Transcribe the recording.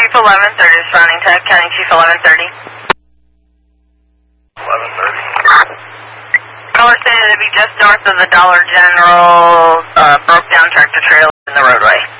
Chief 1130, responding to County Chief 1130. 1130. Caller stated to be just north of the Dollar General, broke down tractor trailer in the roadway.